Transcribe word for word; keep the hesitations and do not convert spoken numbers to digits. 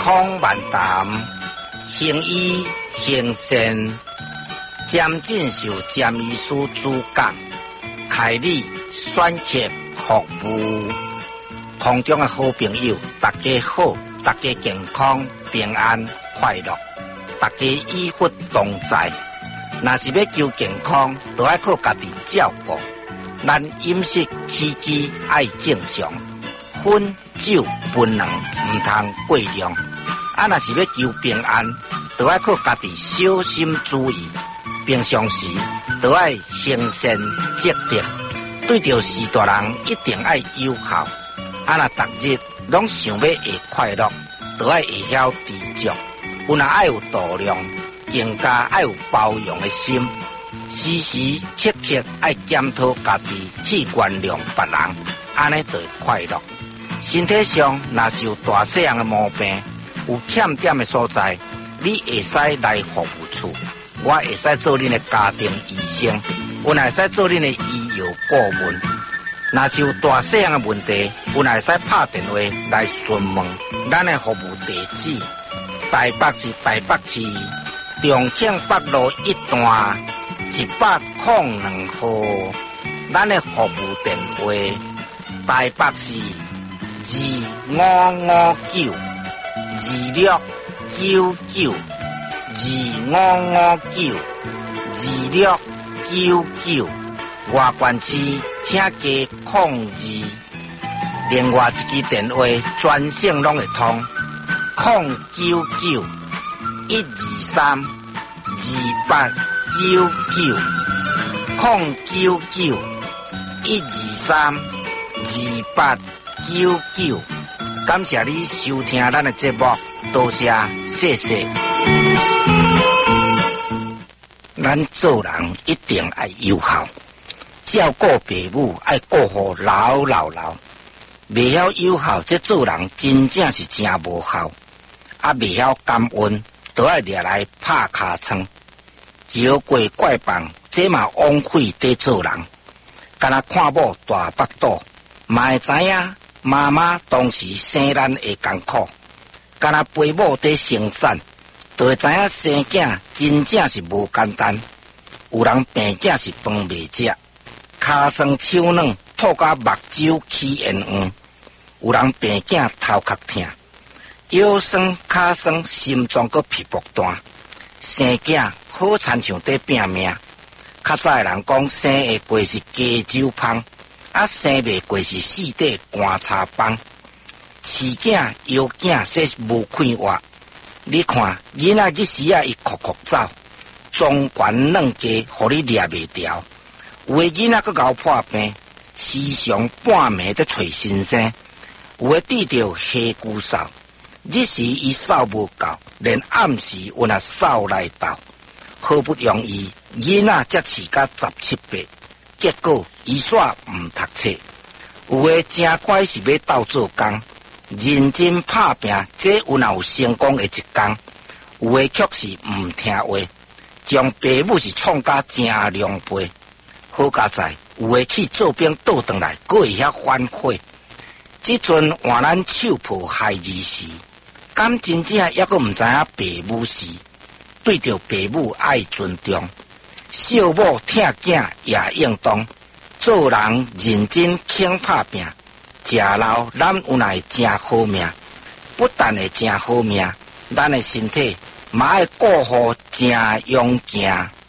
康万谈，行医行善，渐进受占医师主讲，开立选择服务。空中的好朋友，大家好，大家健康平安快乐，大家医福同在。若是要求健康，就要靠家己照顾。咱饮食起居爱正常，烟酒槟榔唔通过量。啊，若是要求平安，就要靠家己小心注意。平常时就要行善积德，对着事大人一定要友好。啊，若逐日拢想要会快乐，就要会晓知足。有若爱有度量，更加爱有包容的心。时时刻刻爱检讨家己，去原谅别人，安尼就会快乐。身体上若是有大细样的毛病，有欠点的所在，你会使来服务处，我会使做恁的家庭医生，我会使做恁的医药顾问。若是有大细样的问题，我会使拍电话来询问咱的服务地址。台北市台北市重庆北路一段一百零两号，咱的服务电话台北市二五五九二六九九二五五九二六九九，外县市请加控二，另外一支电话专线拢会通，控九九一二三二八九九，控九九一二三二八九九。感谢你收听咱的节目，多谢，谢谢。咱做人一定要友好，照顾父母要顾好老老老，未晓友好，这做人真正是真无效。啊，未晓感恩，都要掠来拍尻川，招过怪棒，这嘛枉费在做人。敢若看某大腹肚，嘛会知影妈妈当时生咱的艰苦。敢若陪某在生产，就会知影生囝真正是无简单。有人病囝是饭未食，骹酸手软，吐甲目睭起烟黄；有人病囝头壳痛，腰酸骹酸，心脏阁皮薄单。生囝好亲像在拼命。较早的人讲生会过是加酒芳，啊生未过是四底寒茶帮。饲囝摇囝说无快活，你看囡仔日时啊伊哭哭走，中悬软家，互你掠袂掉。有的囡仔阁咬破病，时常半暝在找新生；有的遇到黑姑扫，日时伊扫无够，连暗时有那扫来斗。好不容易囡仔才饲甲十七八，结果伊煞毋读册。有的真乖是要斗做工，认真拍拼，这有若有成功的一天；有的却是毋听话，将父母是创甲真凉倍。好佳在有的去做兵倒转来，阁会晓反悔。即阵换咱手抱孩儿时，敢真正抑阁毋知影父母是。对着父母爱尊重，孝母疼囝也应当。做人认真肯拍拼，食老咱有乃会真好命。不但会真好命，咱的身体嘛要顾好真用行。